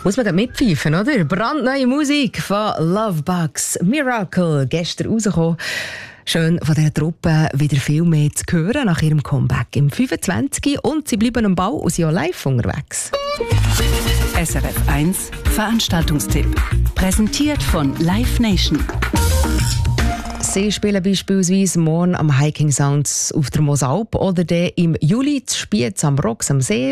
Muss man mitpfeifen, oder? Brandneue Musik von Lovebugs. Miracle, gestern rausgekommen. Schön von dieser Truppe wieder viel mehr zu hören nach ihrem Comeback im 25. Und sie bleiben am Bau und sind auch live unterwegs. SRF 1 Veranstaltungstipp. Präsentiert von Live Nation. Sie spielen beispielsweise morgen am Hiking Sounds auf der Mosalp oder im Juli zu Spiez am Rocks am See.